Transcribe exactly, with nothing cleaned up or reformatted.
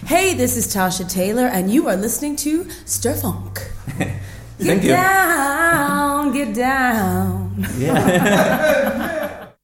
Hey, this is Tasha Taylor, and you are listening to Stir Funk. Get Thank you. down, get down. Yeah.